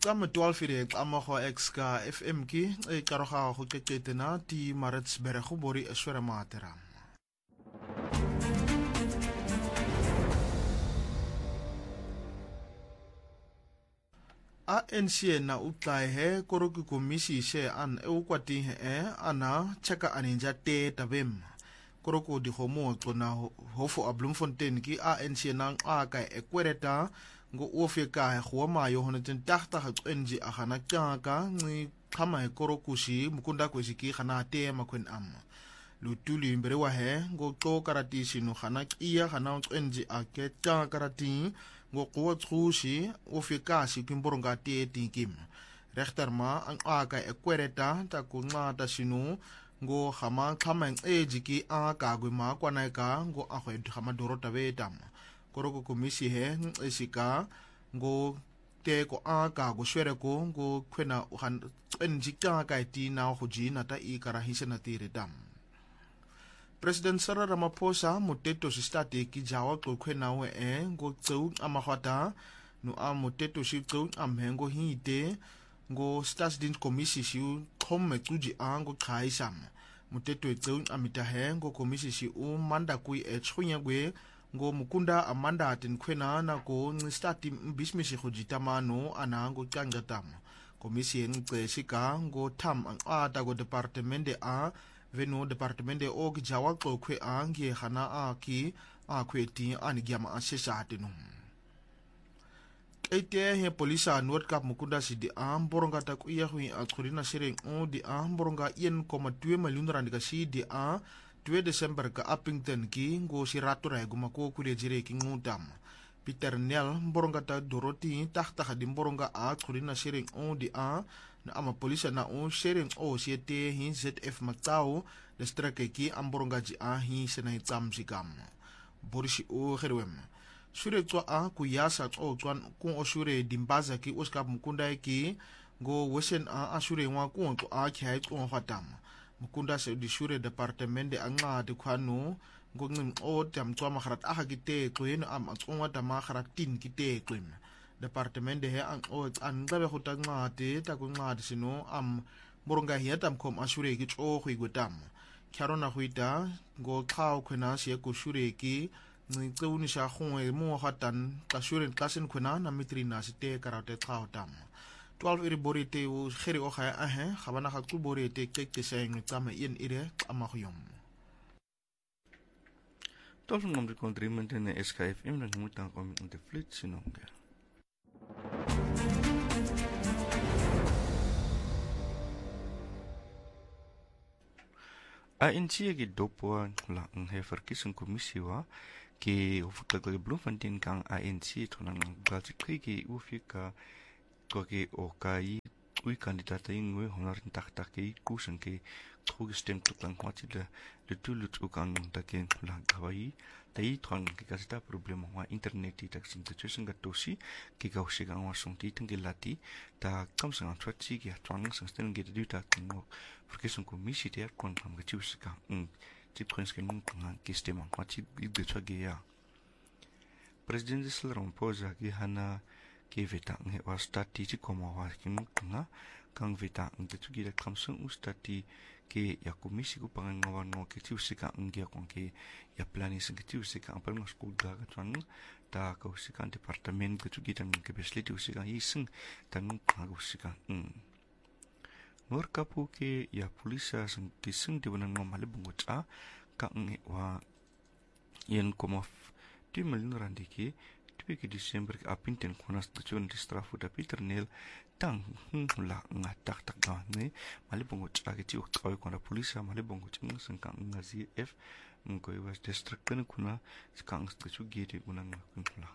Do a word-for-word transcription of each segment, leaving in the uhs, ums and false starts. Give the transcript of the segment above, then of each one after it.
Tama twaalf uur tama go X K F M ki e karoga go keketena ti Maritzburg go bori eswera matera. A N C na utlai he koroki komisi she an e ukwati he ana cheka aninja te tabem. Koroko di homo na hofo a Bloemfontein ki A N C na aka e kwereta ngo ofeka he khoma yo honetin tahta ha twenji agana kyaka ngi khama he korokushi mukunda kwesiki khana te makwen am. Lutuli mbere wa he ngo to karati sinu khana kiya khana twenji ake ta karati ngo ko tsushi ofeka shi kimboronga te tinkim. Rechterma ang aka e kwereta ta kunga ta sinu ngo khama khama e jiki aka gwima kwanaika ngo ahwe khama dorota vetam. Koroko komisi he esika ngo te ko aka go shwere ko ngo kwena uhan enjika ka ti na hoji na ta I kara hisena tire dam. President Cyril Ramaphosa moteto sistate ki jawa ko kwena we e ngo tseu amahata no a moteto shi tseu amhengo hite ngo stats din komisi shi khomme tuji ango khaisam moteto tseu amita he ngo komisi shi u manda kui e chhunya gwe ngo mukunda amanda atin kwena na ko ngistati bismisi khojitamano ana ngo kangatam komisi ngce shika ngo tham ang ata go departemente a veno departemente o jawa ko kwe angie khana a ki a kweti ani gyama asesa atinu ete he polisa nuot kap mukunda si di am boronga ta ku ya hui a khurina sireng o di am boronga yen koma two million rand ka si di a two Desember ka Appington ki ngo si ratura e gumako kure jire ki ngutam. Peter Nel boronga ta Dorothy tahta hadim boronga a kurina sharing on di a na ama polisa na on sharing o siete hin Z F Matao de strake ki am boronga ji a hin senai tsam sikam. Borishi o herwem. Shure tswa a kuyasa o tswan kung o shure dimbaza ki uskap mukunda ki ngo wesen a ashure wa kung to a khay tswa hatam. Mukunda se di shure departemente anga de kwano ngongim o tam tswa maharat aha kite kwen am tswa ta maharat tin kite kwen departemente he ang o an gabe khota ngate ta ku ngate sino am boronga hi tam kom ashure ki tso khu igutam kharona huita ngo khaw khena se ku shure ki ngi tsuni sha khongwe mo hatan ta shure klasen khena na mitrina site karate khaw tam twaalf uur borite u khiri o khaya ahe khabana khatu borite kek te sayeng tama yen ire amakhuyom Tolfung om de contriment in S K F M dan moet dan kom in de flit sinonga A N C ki dopo la ng he verkiesing kommissie wa ki hoofdelijk Bloemfontein kang A N C tonang galsikri ki ufika Koke o kai ui kandidata ingwe honorin taktake kusen ke trugestem tuklang kwati de de tulut ukang take lang kawai tai twang ke kasita problem wa internet ti tak situation gatosi ke ka usigang wasung ti tenggelati ta kamsang twatsi ke twang sang sten ge de ta ko porque son komisi te kon kam ge usika um ti prinske nun kan ke stem kwati de twage ya President Cyril Ramaphosa ki hana ke veta nge wastati ti koma wa kin nga kang veta nge tu gida kamsung ustati ke ya komisi ku pangangawan no ke tiu sika nge kon ke ya plani sing tiu sika ampal mas ku ga twan ta ka usika departament ke tu gida ke besli tiu sika ising tan ka usika mm nor kapu ke ya polisa sing kising di banang mamale bungucha ka nge wa yen koma two million randiki Peki Desember ke Appington kona stasiun di strafu da Peter Nel tang la ngatak tak ne mali bongo tsage ti uktawi kona polisa mali bongo tsing sangkang ngazi F ngoi was district kana kuna skang stasu gede unang kunla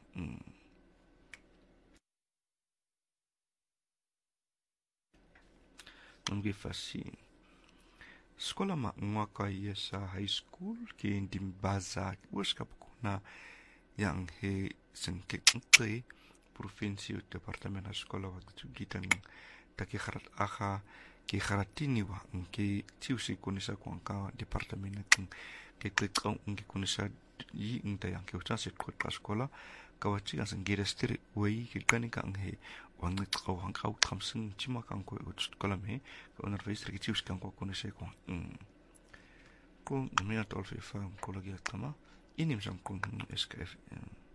ngi fasi Sekolah mak ngwaka yesa high school ke ndimbaza waskap kuna yang he sengkek ngkei provinsi departemen sekolah waktu gitan taki kharat aha ki kharatini wa ngke tiusi kunisa kwangka departemen ng ke ke kong ngke kunisa yi ngta yang ke ucan se sekolah kawachi kan sang gira stiri wei ki kani kang he wang kau hang kau thamsung chima kang ko ut kolam he ko onar face ki chius kang ko kone se ko ko mina tol fe fa ko lagi tama inim sang kun S K F